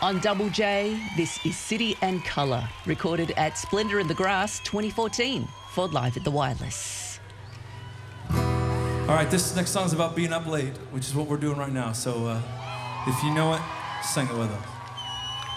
On Double J, this is City and Colour, recorded at Splendour in the Grass 2014, for Live at the Wireless. All right, this next song's about being up late, which is what we're doing right now. So if you know it, sing it with us.